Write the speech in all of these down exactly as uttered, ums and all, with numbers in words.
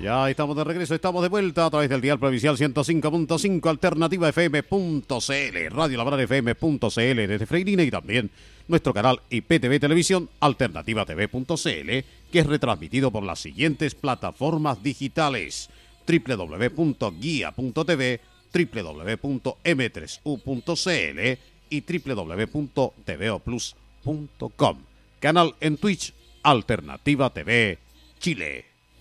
Ya estamos de regreso, estamos de vuelta a través del dial provincial ciento cinco punto cinco, alternativa f m punto c l, radio laboral f m punto c l desde Freirina y también nuestro canal I P T V Televisión, alternativa t v punto c l, que es retransmitido por las siguientes plataformas digitales: doble u doble u doble u punto guia punto t v, doble u doble u doble u punto m tres u punto c l y doble u doble u doble u punto t v o plus punto com. Canal en Twitch, Alternativa T V Chile.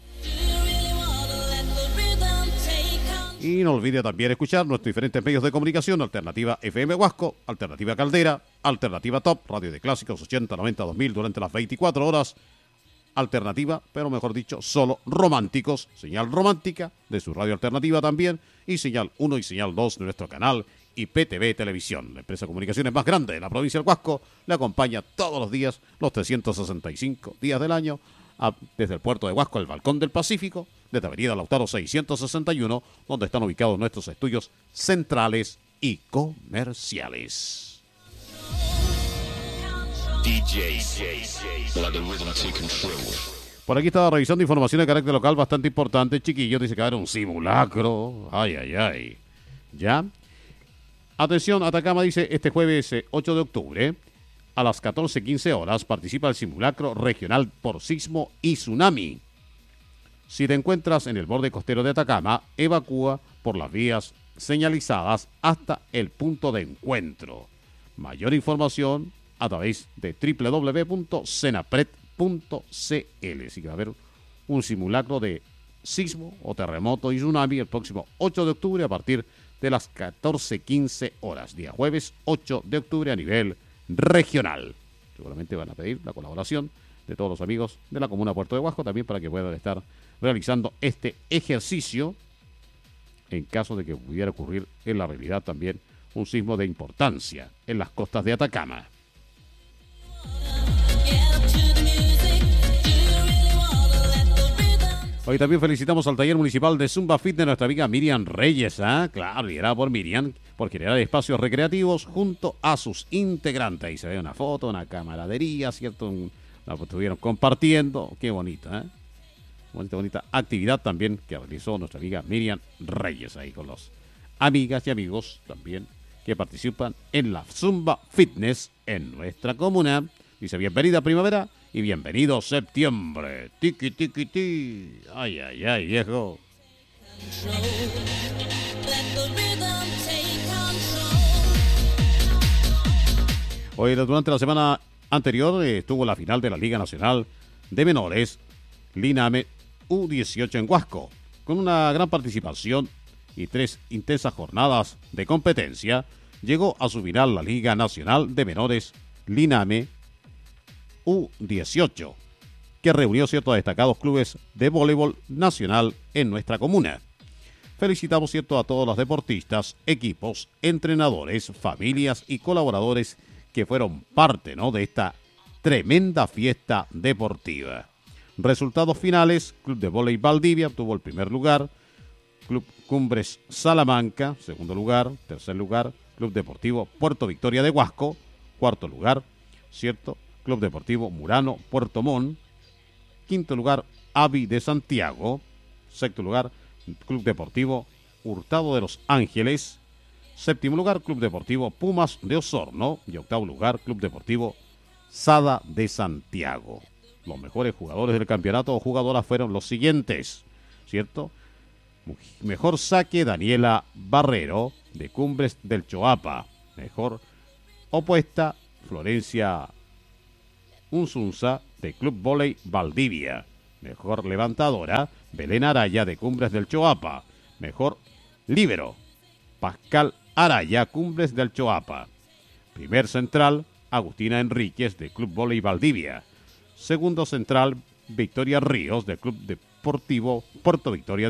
Y no olvide también escuchar nuestros diferentes medios de comunicación: Alternativa F M Huasco, Alternativa Caldera, Alternativa Top, Radio de Clásicos ochenta, noventa, dos mil durante las veinticuatro horas, Alternativa, pero mejor dicho, solo románticos, señal romántica de su radio alternativa también, y señal uno y señal dos de nuestro canal I P T V Televisión. La empresa de comunicaciones más grande de la provincia del Huasco le acompaña todos los días, los trescientos sesenta y cinco días del año, a, desde el puerto de Huasco, el Balcón del Pacífico, desde Avenida Lautaro seiscientos sesenta y uno, donde están ubicados nuestros estudios centrales y comerciales. D J, Por aquí estaba revisando información de carácter local bastante importante, chiquillos. Dice que va a haber un simulacro. Ay, ay, ay. ¿Ya? Atención, Atacama dice este jueves ocho de octubre a las catorce quince horas participa el simulacro regional por sismo y tsunami. Si te encuentras en el borde costero de Atacama, evacúa por las vías señalizadas hasta el punto de encuentro. Mayor información a través de doble u doble u doble u punto senapred punto c l. Así que va a haber un simulacro de sismo o terremoto y tsunami el próximo ocho de octubre a partir de las catorce quince horas, día jueves ocho de octubre a nivel regional. Seguramente van a pedir la colaboración de todos los amigos de la comuna de Puerto de Huasco también para que puedan estar realizando este ejercicio en caso de que pudiera ocurrir en la realidad también un sismo de importancia en las costas de Atacama. Hoy también felicitamos al taller municipal de Zumba Fit de nuestra amiga Miriam Reyes, ¿ah? ¿eh? Claro, liderada por Miriam, por generar espacios recreativos junto a sus integrantes. Ahí se ve una foto, una camaradería, ¿cierto? Un, la estuvieron compartiendo. Qué bonita, ¿eh? Bonita, bonita actividad también que realizó nuestra amiga Miriam Reyes ahí con los amigas y amigos también que participan en la Zumba Fitness en nuestra comuna. Dice, bienvenida primavera y bienvenido septiembre. Tiki, tiki, ti. Ay, ay, ay, viejo. Hoy, durante la semana anterior, eh, estuvo la final de la Liga Nacional de Menores, Liname U dieciocho en Huasco, con una gran participación y tres intensas jornadas de competencia. Llegó a su final la Liga Nacional de Menores, Liname U dieciocho, que reunió ciertos destacados clubes de voleibol nacional en nuestra comuna. Felicitamos cierto a todos los deportistas, equipos, entrenadores, familias y colaboradores que fueron parte, ¿no?, de esta tremenda fiesta deportiva. Resultados finales: Club de Voleibol Valdivia obtuvo el primer lugar, Club Cumbres Salamanca, segundo lugar, tercer lugar, Club Deportivo Puerto Victoria de Huasco, cuarto lugar, ¿cierto?, Club Deportivo Murano Puerto Montt, quinto lugar Avi de Santiago, sexto lugar Club Deportivo Hurtado de los Ángeles, séptimo lugar Club Deportivo Pumas de Osorno y octavo lugar Club Deportivo Sada de Santiago. Los mejores jugadores del campeonato o jugadoras fueron los siguientes, ¿cierto? Mejor saque Daniela Barrero de Cumbres del Choapa, mejor opuesta Florencia Unzunza de Club Voley Valdivia, mejor levantadora Belén Araya de Cumbres del Choapa, mejor líbero Pascal Araya, Cumbres del Choapa, primer central Agustina Enríquez de Club Voley Valdivia, segundo central Victoria Ríos de Club Deportivo Puerto Victoria